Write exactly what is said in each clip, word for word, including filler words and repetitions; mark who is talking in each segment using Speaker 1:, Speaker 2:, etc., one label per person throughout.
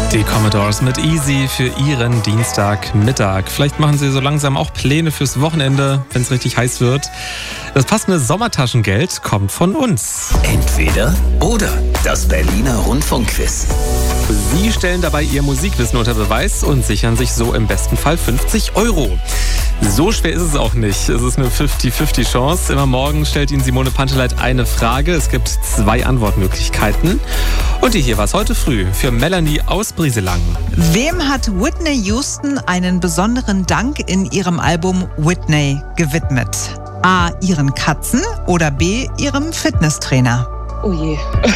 Speaker 1: Die Commodores mit Easy für Ihren Dienstagmittag. Vielleicht machen Sie so langsam auch Pläne fürs Wochenende, wenn es richtig heiß wird. Das passende Sommertaschengeld kommt von uns.
Speaker 2: Entweder oder. Das Berliner Rundfunkquiz.
Speaker 1: Sie stellen dabei Ihr Musikwissen unter Beweis und sichern sich so im besten Fall fünfzig Euro. So schwer ist es auch nicht. Es ist eine fünfzig fünfzig Chance. Immer morgen stellt Ihnen Simone Panteleit eine Frage. Es gibt zwei Antwortmöglichkeiten. Und die hier war es heute früh für Melanie aus Brieselang.
Speaker 3: Wem hat Whitney Houston einen besonderen Dank in ihrem Album Whitney gewidmet? A. Ihren Katzen oder B. Ihrem Fitnesstrainer?
Speaker 4: Oh je.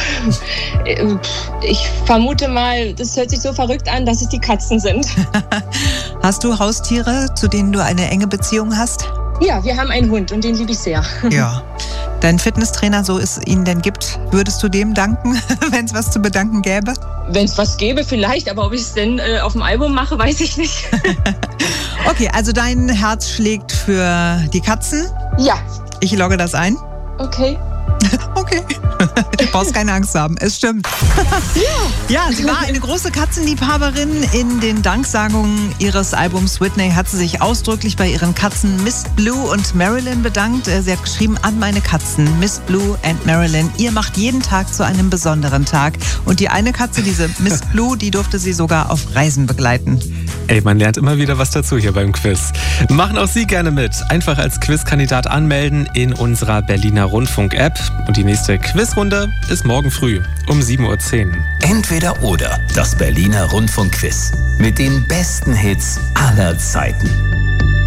Speaker 4: Ich vermute mal, das hört sich so verrückt an, dass es die Katzen sind.
Speaker 3: Hast du Haustiere, zu denen du eine enge Beziehung hast?
Speaker 4: Ja, wir haben einen Hund und den liebe ich sehr.
Speaker 3: Ja. Dein Fitnesstrainer, so es ihn denn gibt, würdest du dem danken, wenn es was zu bedanken gäbe?
Speaker 4: Wenn es was gäbe, vielleicht, aber ob ich es denn äh, auf dem Album mache, weiß ich nicht.
Speaker 3: Okay, also dein Herz schlägt für die Katzen?
Speaker 4: Ja.
Speaker 3: Ich logge das ein.
Speaker 4: Okay.
Speaker 3: Okay. Du brauchst keine Angst haben. Es stimmt. Ja, sie war eine große Katzenliebhaberin. In den Danksagungen ihres Albums Whitney hat sie sich ausdrücklich bei ihren Katzen Miss Blue und Marilyn bedankt. Sie hat geschrieben: An meine Katzen, Miss Blue and Marilyn, ihr macht jeden Tag zu einem besonderen Tag. Und die eine Katze, diese Miss Blue, die durfte sie sogar auf Reisen begleiten.
Speaker 1: Ey, man lernt immer wieder was dazu hier beim Quiz. Machen auch Sie gerne mit. Einfach als Quizkandidat anmelden in unserer Berliner Rundfunk-App. Und die nächste Quizrunde ist morgen früh um sieben Uhr zehn.
Speaker 2: Entweder oder. Das Berliner Rundfunkquiz. Mit den besten Hits aller Zeiten.